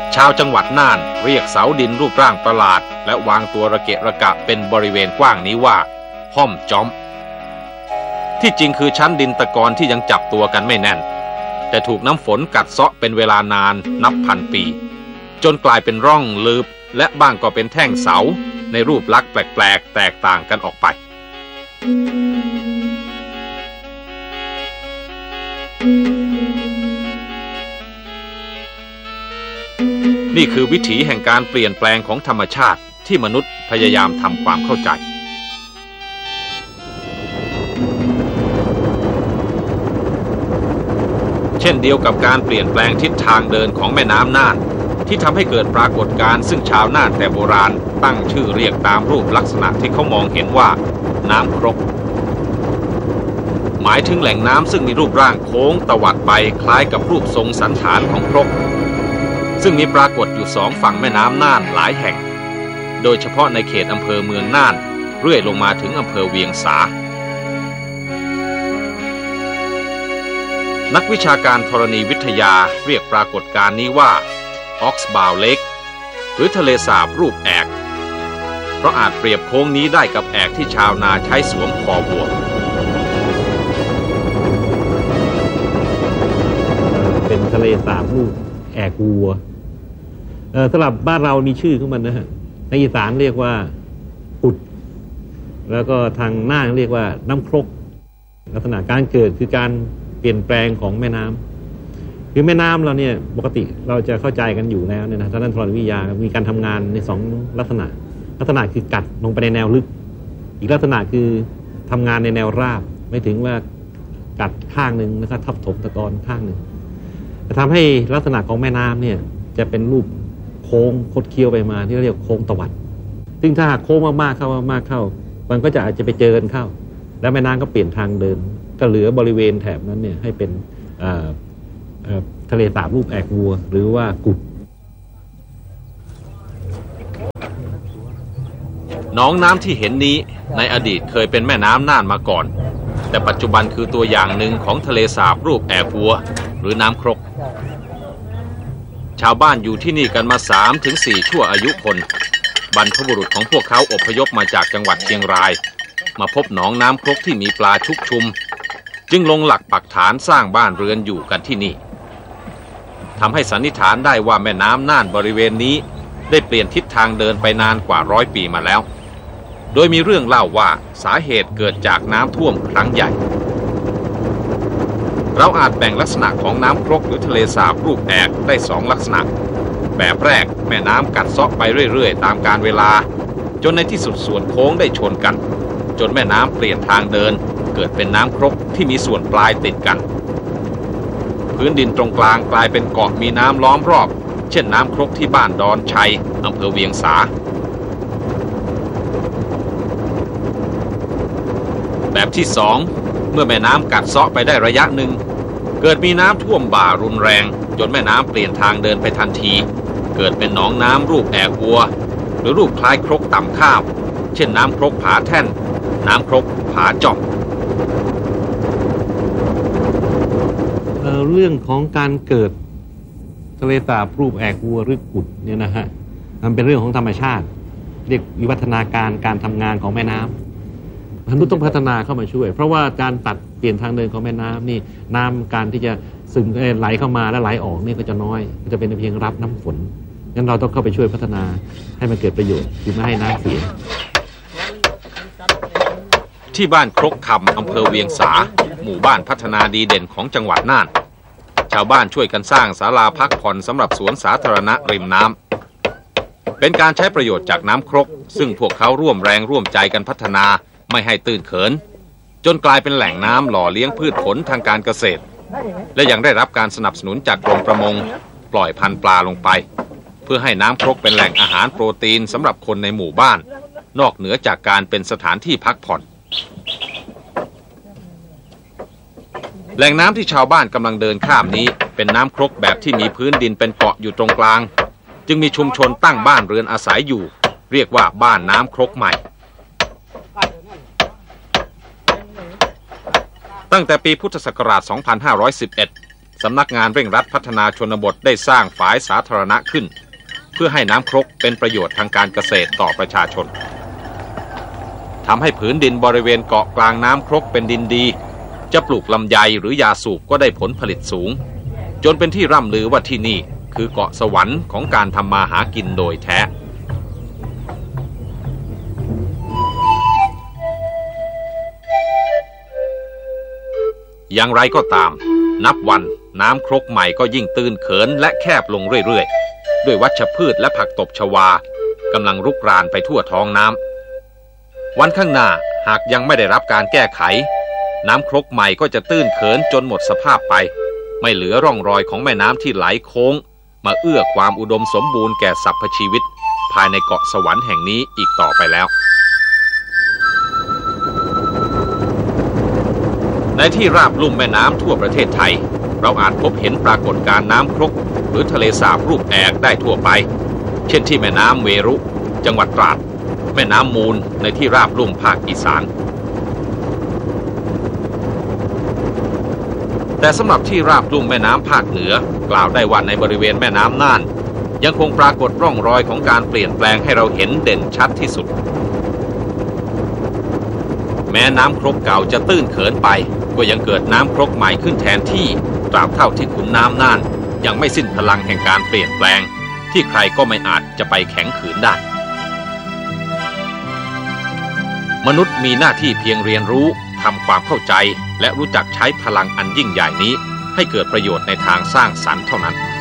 ชาวจังหวัดน่านเรียกเสาดินรูปร่างประหลาดและวางตัวระเกะระกะเป็นบริเวณกว้างนี้ว่าห้อมจ้อมที่จริงคือชั้นดินตะกอนที่ยังจับตัวกันไม่แน่นแต่ถูกน้ำฝนกัดเซาะเป็นเวลานานนับพันปีจนกลายเป็นร่องลึบและบ้างก็เป็นแท่งเสาในรูปลักษณ์แปลกๆแตกต่างกันออกไปนี่คือวิถีแห่งการเปลี่ยนแปลงของธรรมชาติที่มนุษย์พยายามทำความเข้าใจเช่นเดียวกับการเปลี่ยนแปลงทิศทางเดินของแม่น้ำน่านที่ทำให้เกิดปรากฏการณ์ซึ่งชาวน่านแต่โบราณตั้งชื่อเรียกตามรูปลักษณะที่เขามองเห็นว่าน้ำครกหมายถึงแหล่งน้ำซึ่งมีรูปร่างโค้งตวัดไปคล้ายกับรูปทรงสันฐานของครกซึ่งมีปรากฏอยู่สองฝั่งแม่น้ำน่านหลายแห่งโดยเฉพาะในเขตอำเภอเมืองน่านเรื่อยลงมาถึงอำเภอเวียงสานักวิชาการธรณีวิทยาเรียกปรากฏการณ์นี้ว่าออกซ์บาวเลกหรือทะเลสาบรูปแอกเพราะอาจเปรียบโค้งนี้ได้กับแอกที่ชาวนาใช้สวมคอวัวเป็นทะเลสาบรูปแอกวัวสำหรับบ้านเรามีชื่อของมันนะฮะในอีสานเรียกว่ากุดแล้วก็ทางน่านเรียกว่าน้ำครกลักษณะการเกิดคือการเปลี่ยนแปลงของแม่น้ำคือแม่น้ำเราเนี่ยปกติเราจะเข้าใจกันอยู่แล้วเนี่ยนะทางด้านธรณีวิทยามีการทำงานในสองลักษณะคือกัดลงไปในแนวลึกอีกลักษณะคือทำงานในแนวราบไม่ถึงว่ากัดข้างหนึ่งแล้วก็ทับถมตะกอนข้างหนึ่งจะทำให้ลักษณะของแม่น้ำเนี่ยจะเป็นรูปโค้งคดเคี้ยวไปมาที่เรียกโค้งตวัดซึ่งถ้าโค้งมากๆเข้ามันก็จะอาจจะไปเจอกันเข้าแล้วแม่น้ำก็เปลี่ยนทางเดินก็เหลือบริเวณแถบนั้นเนี่ยให้เป็นทะเลสาบรูปแอกวัวหรือว่ากุดหนองน้ำที่เห็นนี้ในอดีตเคยเป็นแม่น้ำน่านมาก่อนแต่ปัจจุบันคือตัวอย่างหนึ่งของทะเลสาบรูปแอกวัวหรือน้ำครกชาวบ้านอยู่ที่นี่กันมา 3-4 ชั่วอายุคนบรรพบุรุษของพวกเขาอพยพมาจากจังหวัดเชียงรายมาพบหนองน้ำครกที่มีปลาชุกชุมจึงลงหลักปักฐานสร้างบ้านเรือนอยู่กันที่นี่ทำให้สันนิษฐานได้ว่าแม่น้ำน่านบริเวณนี้ได้เปลี่ยนทิศทางเดินไปนานกว่า100 ปีมาแล้วโดยมีเรื่องเล่าว่าสาเหตุเกิดจากน้ำท่วมครั้งใหญ่เราอาจแบ่งลักษณะของน้ำครกหรือทะเลสาบรูปแอกได้2 ลักษณะแบบแรกแม่น้ำกัดเซาะไปเรื่อยๆตามกาลเวลาจนในที่สุดส่วนโค้งได้ชนกันจนแม่น้ำเปลี่ยนทางเดินเกิดเป็นน้ำครกที่มีส่วนปลายติดกันพื้นดินตรงกลางกลายเป็นเกาะมีน้ำล้อมรอบเช่นน้ำครกที่บ้านดอนชัยอำเภอเวียงสาแบบที่2เมื่อแม่น้ำกัดเซาะไปได้ระยะหนึ่งเกิดมีน้ำท่วมบ่ารุนแรงจนแม่น้ำเปลี่ยนทางเดินไปทันทีเกิดเป็นหนองน้ำรูปแอกวัวหรือรูปคล้ายครกต่ำข้าวเช่นน้ำครกผาแท่นน้ำครกผาจ่องเรื่องของการเกิดทะเลสาบรูปแอกวัวหรือกุดเนี่ยนะฮะมันเป็นเรื่องของธรรมชาติเรียกวิวัฒนาการทำงานของแม่น้ำมนุษย์ต้องพัฒนาเข้ามาช่วยเพราะว่าการตัดเปลี่ยนทางเดินของแม่น้ำนี่น้ำการที่จะซึมไหลเข้ามาและไหลออกนี่ก็จะน้อยก็จะเป็นเพียงรับน้ำฝนงั้นเราต้องเข้าไปช่วยพัฒนาให้มันเกิดประโยชน์คือไม่ให้น้ำเสียที่บ้านครกคำอำเภอเวียงสาหมู่บ้านพัฒนาดีเด่นของจังหวัดน่านชาวบ้านช่วยกันสร้างศาลาพักผ่อนสำหรับสวนสาธารณะริมน้ำเป็นการใช้ประโยชน์จากน้ำครกซึ่งพวกเขาร่วมแรงร่วมใจกันพัฒนาไม่ให้ตื้นเขินจนกลายเป็นแหล่งน้ำหล่อเลี้ยงพืชผลทางการเกษตรและยังได้รับการสนับสนุนจากกรมประมงปล่อยพันธุ์ปลาลงไปเพื่อให้น้ำครกเป็นแหล่งอาหารโปรตีนสำหรับคนในหมู่บ้านนอกเหนือจากการเป็นสถานที่พักผ่อนแหล่งน้ำที่ชาวบ้านกำลังเดินข้ามนี้เป็นน้ำครกแบบที่มีพื้นดินเป็นเกาะอยู่ตรงกลางจึงมีชุมชนตั้งบ้านเรือนอาศัยอยู่เรียกว่าบ้านน้ำครกใหม่ตั้งแต่ปีพุทธศักราช 2511 สำนักงานเร่งรัดพัฒนาชนบทได้สร้างฝายสาธารณะขึ้นเพื่อให้น้ำครกเป็นประโยชน์ทางการเกษตรต่อประชาชนทำให้ผืนดินบริเวณเกาะกลางน้ำครกเป็นดินดีจะปลูกลำไยหรือยาสูบก็ได้ผลผลิตสูงจนเป็นที่ร่ำลือว่าที่นี่คือเกาะสวรรค์ของการทำมาหากินโดยแท้อย่างไรก็ตามนับวันน้ำครกใหม่ก็ยิ่งตื้นเขินและแคบลงเรื่อยๆด้วยวัชพืชและผักตบชวากำลังรุกรานไปทั่วท้องน้ำวันข้างหน้าหากยังไม่ได้รับการแก้ไขน้ำครกใหม่ก็จะตื้นเขินจนหมดสภาพไปไม่เหลือร่องรอยของแม่น้ำที่ไหลโค้งมาเอื้อความอุดมสมบูรณ์แก่สรรพชีวิตภายในเกาะสวรรค์แห่งนี้อีกต่อไปแล้วในที่ราบลุ่มแม่น้ำทั่วประเทศไทยเราอาจพบเห็นปรากฏการณ์น้ำครกหรือทะเลสาบรูปแอกได้ทั่วไปเช่นที่แม่น้ำเวรุจังหวัดตราดแม่น้ำมูลในที่ราบลุ่มภาคอีสานแต่สำหรับที่ราบลุ่มแม่น้ำภาคเหนือกล่าวได้ว่าในบริเวณแม่น้ำน่านยังคงปรากฏร่องรอยของการเปลี่ยนแปลงให้เราเห็นเด่นชัดที่สุดแม้น้ำครกเก่าจะตื้นเขินไปก็ยังเกิดน้ำครกใหม่ขึ้นแทนที่ตราบเท่าที่ขุนน้ำน่านยังไม่สิ้นพลังแห่งการเปลี่ยนแปลงที่ใครก็ไม่อาจจะไปแข็งขืนได้มนุษย์มีหน้าที่เพียงเรียนรู้ทำความเข้าใจและรู้จักใช้พลังอันยิ่งใหญ่นี้ให้เกิดประโยชน์ในทางสร้างสรรค์เท่านั้น